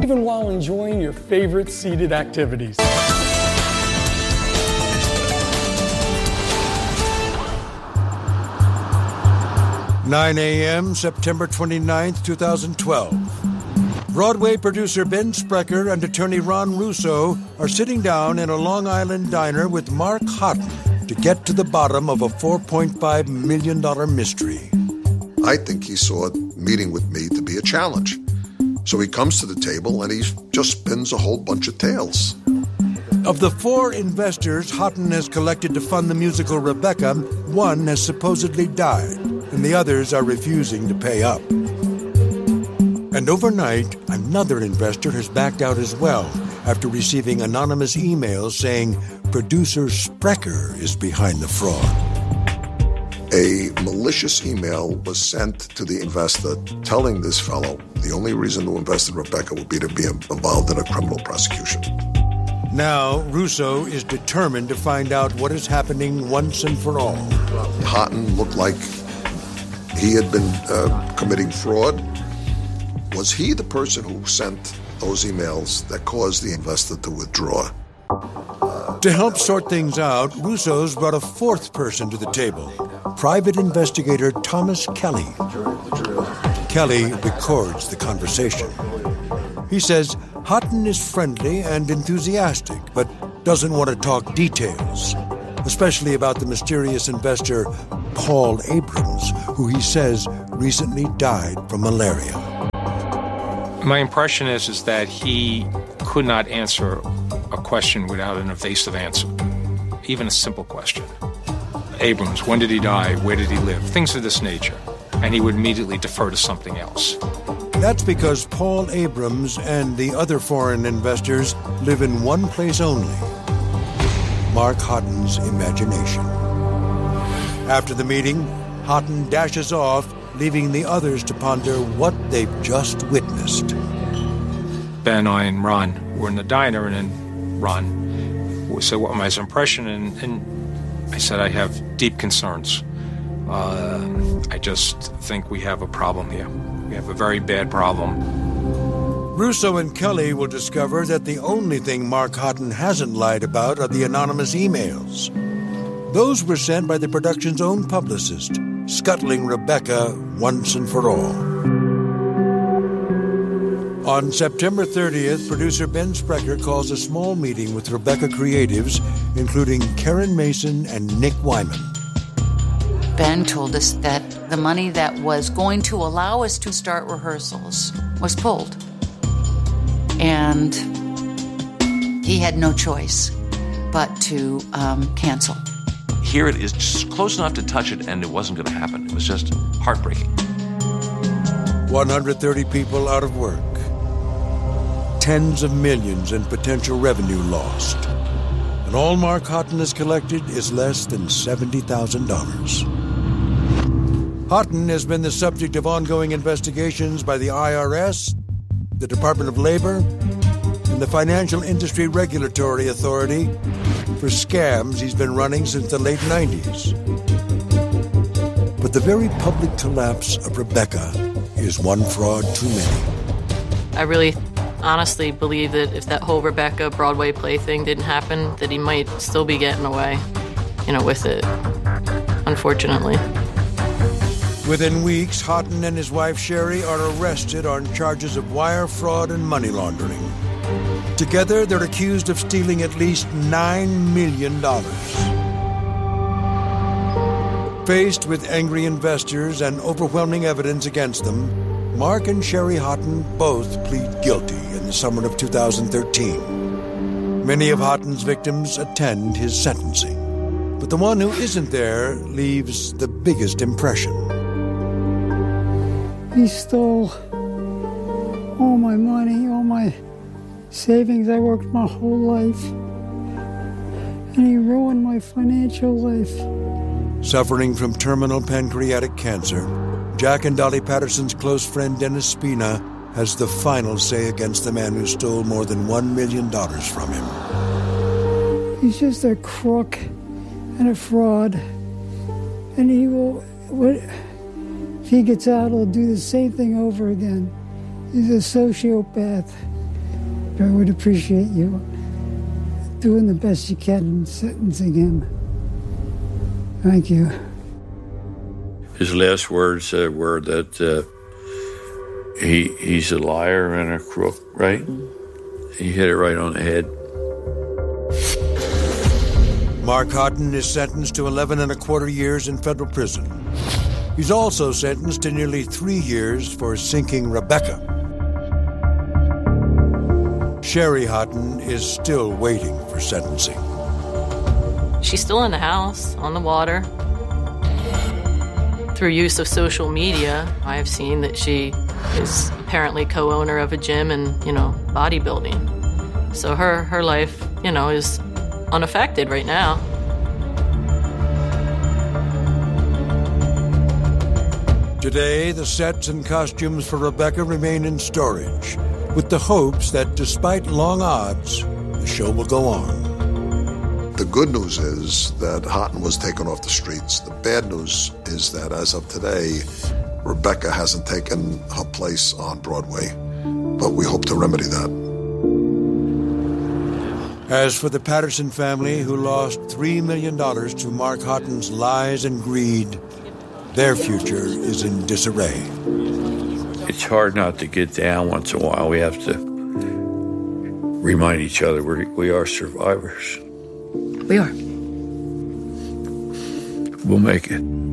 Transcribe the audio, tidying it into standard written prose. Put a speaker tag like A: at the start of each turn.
A: even while enjoying your favorite seated activities.
B: "9 a.m., September 29th, 2012. Broadway producer Ben Sprecher and attorney Ron Russo are sitting down in a Long Island diner with Mark Houghton to get to the bottom of a $4.5 million mystery.
C: I think he saw meeting with me to be a challenge. So he comes to the table and he just spins a whole bunch of tales.
B: Of the 4 investors Houghton has collected to fund the musical Rebecca, one has supposedly died, and the others are refusing to pay up. And overnight, another investor has backed out as well after receiving anonymous emails saying producer Sprecher is behind the fraud.
C: A malicious email was sent to the investor telling this fellow the only reason to invest in Rebecca would be to be involved in a criminal prosecution.
B: Now, Russo is determined to find out what is happening once and for all.
C: Houghton looked like he had been committing fraud. Was he the person who sent those emails that caused the investor to withdraw?
B: To help sort things out, Russo's brought a 4th person to the table, private investigator Thomas Kelly. Kelly records the conversation. He says Houghton is friendly and enthusiastic, but doesn't want to talk details, especially about the mysterious investor Paul Abrams, who he says recently died from malaria.
D: My impression is that he could not answer a question without an evasive answer, even a simple question. Abrams, when did he die? Where did he live? Things of this nature. And he would immediately defer to something else.
B: That's because Paul Abrams and the other foreign investors live in one place only, Mark Houghton's imagination. After the meeting, Houghton dashes off, leaving the others to ponder what they've just witnessed.
D: Ben, I, and Ron were in the diner, and then Ron said, what was my impression? And I said, I have deep concerns. I just think we have a problem here. We have a very bad problem.
B: Russo and Kelly will discover that the only thing Mark Houghton hasn't lied about are the anonymous emails. Those were sent by the production's own publicist, scuttling Rebecca once and for all. On September 30th, producer Ben Sprecher calls a small meeting with Rebecca creatives, including Karen Mason and Nick Wyman.
E: Ben told us that the money that was going to allow us to start rehearsals was pulled. And he had no choice but to cancel.
F: Here it is, just close enough to touch it, and it wasn't going to happen. It was just heartbreaking.
B: 130 people out of work. Tens of millions in potential revenue lost. And all Mark Houghton has collected is less than $70,000. Houghton has been the subject of ongoing investigations by the IRS, the Department of Labor, and the Financial Industry Regulatory Authority for scams he's been running since the late 90s. But the very public collapse of Rebecca is one fraud too many.
G: I really honestly believe that if that whole Rebecca Broadway play thing didn't happen, that he might still be getting away, with it, unfortunately.
B: Within weeks, Houghton and his wife Sherry are arrested on charges of wire fraud and money laundering. Together, they're accused of stealing at least $9 million. Faced with angry investors and overwhelming evidence against them, Mark and Sherry Houghton both plead guilty in the summer of 2013. Many of Houghton's victims attend his sentencing, but the one who isn't there leaves the biggest impression.
H: He stole all my money, all my savings. I worked my whole life, and he ruined my financial life.
B: Suffering from terminal pancreatic cancer, Jack and Dolly Patterson's close friend Dennis Spina has the final say against the man who stole more than $1 million from him.
H: He's just a crook and a fraud, and he will, if he gets out, he'll do the same thing over again. He's a sociopath. I would appreciate you doing the best you can in sentencing him. Thank you.
I: His last words were that he's a liar and a crook, right? He hit it right on the head.
B: Mark Houghton is sentenced to 11 1/4 years in federal prison. He's also sentenced to nearly 3 years for sinking Rebecca. Sherry Houghton is still waiting for sentencing.
G: She's still in the house, on the water. Through use of social media, I have seen that she is apparently co-owner of a gym and, bodybuilding. So her life, is unaffected right now.
B: Today, the sets and costumes for Rebecca remain in storage, with the hopes that despite long odds, the show will go on.
C: The good news is that Houghton was taken off the streets. The bad news is that as of today, Rebecca hasn't taken her place on Broadway, but we hope to remedy that.
B: As for the Patterson family, who lost $3 million to Mark Houghton's lies and greed, their future is in disarray.
I: It's hard not to get down once in a while. We have to remind each other we are survivors.
E: We are.
I: We'll make it.